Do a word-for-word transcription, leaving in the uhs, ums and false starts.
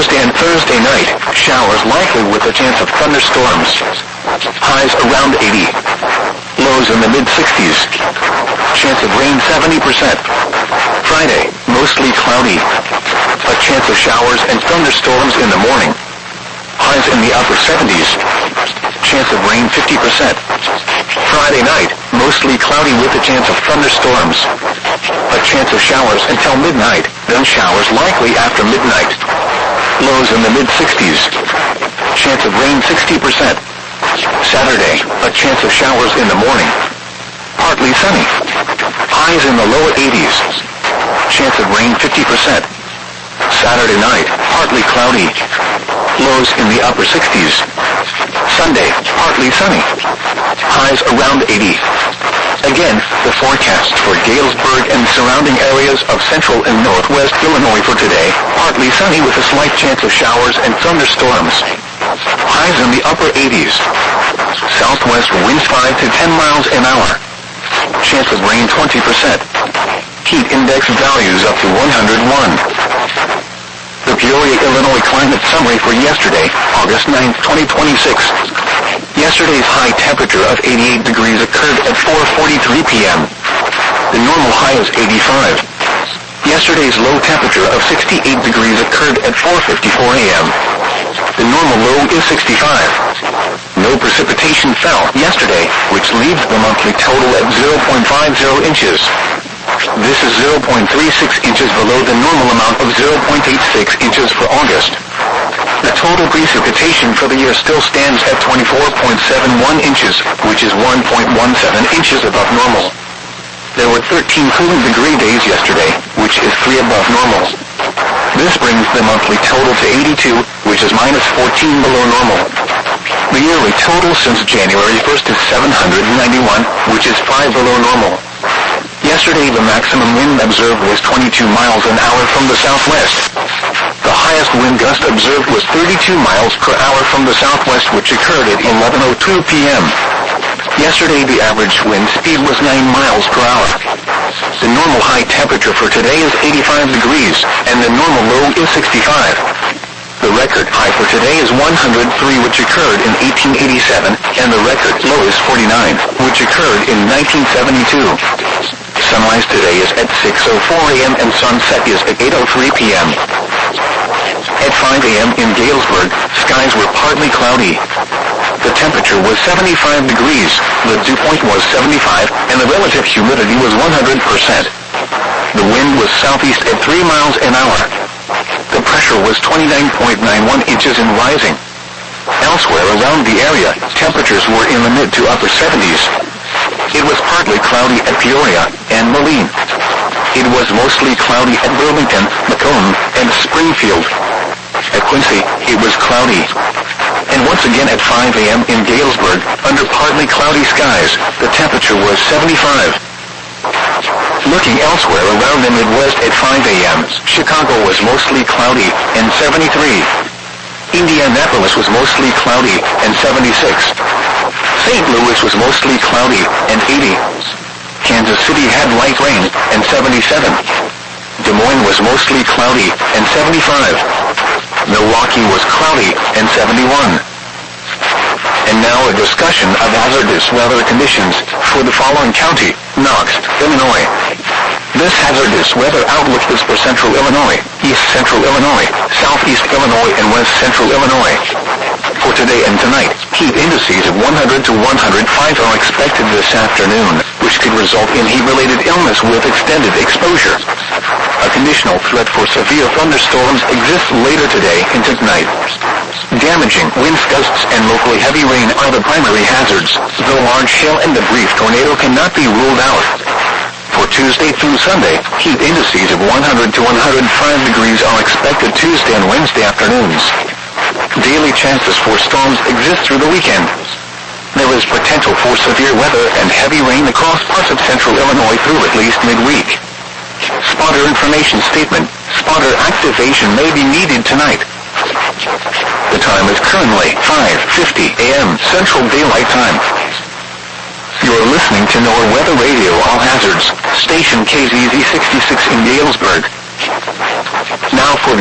Thursday and Thursday night, showers likely with a chance of thunderstorms. Highs around eighty. Lows in the mid-sixties. Chance of rain seventy percent. Friday, mostly cloudy. A chance of showers and thunderstorms in the morning. Highs in the upper seventies. Chance of rain fifty percent. Friday night, mostly cloudy with a chance of thunderstorms. A chance of showers until midnight, then showers likely after midnight. Lows in the mid-sixties. Chance of rain sixty percent. Saturday, a chance of showers in the morning. Partly sunny. Highs in the lower eighties. Chance of rain fifty percent. Saturday night, partly cloudy. Lows in the upper sixties. Sunday, partly sunny. Highs around eighty. Again, the forecast for Galesburg and surrounding areas of central and northwest Illinois for today, partly sunny with a slight chance of showers and thunderstorms. Highs in the upper eighties. Southwest winds five to ten miles an hour. Chance of rain twenty percent. Heat index values up to one hundred one. The Peoria, Illinois climate summary for yesterday, August ninth, twenty twenty-six. Yesterday's high temperature of eighty-eight degrees occurred at four forty-three p.m. The normal high is eighty-five. Yesterday's low temperature of sixty-eight degrees occurred at four fifty-four a.m. The normal low is sixty-five. No precipitation fell yesterday, which leaves the monthly total at zero point five zero inches. This is zero point three six inches below the normal amount of zero point eight six inches for August. The total precipitation for the year still stands at twenty-four point seven one inches, which is one point one seven inches above normal. There were thirteen cooling degree days yesterday, which is three above normal. This brings the monthly total to eighty-two, which is minus fourteen below normal. The yearly total since January first is seven hundred ninety-one, which is five below normal. Yesterday the maximum wind observed was twenty-two miles an hour from the southwest. The highest wind gust observed was thirty-two miles per hour from the southwest, which occurred at eleven oh two p.m. Yesterday the average wind speed was nine miles per hour. The normal high temperature for today is eighty-five degrees, and the normal low is sixty-five. The record high for today is one hundred three, which occurred in eighteen eighty-seven, and the record low is forty-nine, which occurred in nineteen seventy-two. Sunrise today is at six oh four a.m. and sunset is at eight oh three p.m. At five a.m. in Galesburg, skies were partly cloudy. The temperature was seventy-five degrees, the dew point was seventy-five, and the relative humidity was one hundred percent. The wind was southeast at three miles an hour. The pressure was twenty-nine point nine one inches and rising. Elsewhere around the area, temperatures were in the mid to upper seventies. It was partly cloudy at Peoria and Moline. It was mostly cloudy at Burlington, Macomb, and Springfield. At Quincy, it was cloudy. And once again at five a.m. in Galesburg, under partly cloudy skies, the temperature was seventy-five. Looking elsewhere around the Midwest at five a.m., Chicago was mostly cloudy and seventy-three. Indianapolis was mostly cloudy and seventy-six. Saint Louis was mostly cloudy and eighty. Kansas City had light rain and seventy-seven. Des Moines was mostly cloudy and seventy-five. Milwaukee was cloudy and seventy-one. And now a discussion of hazardous weather conditions for the following county, Knox, Illinois. This hazardous weather outlook is for central Illinois, east central Illinois, southeast Illinois, and west central Illinois. For today and tonight, heat indices of one hundred to one hundred five are expected this afternoon, which could result in heat-related illness with extended exposure. A conditional threat for severe thunderstorms exists later today into tonight. Damaging winds, gusts, and locally heavy rain are the primary hazards, though large hail and a brief tornado cannot be ruled out. For Tuesday through Sunday, heat indices of one hundred to one hundred five degrees are expected Tuesday and Wednesday afternoons. Daily chances for storms exist through the weekend. There is potential for severe weather and heavy rain across parts of central Illinois through at least midweek. Spotter information statement. Spotter activation may be needed tonight. The time is currently five fifty a.m. Central Daylight Time. You're listening to NOAA Weather Radio All Hazards, station K Z Z sixty-six in Galesburg. Now for the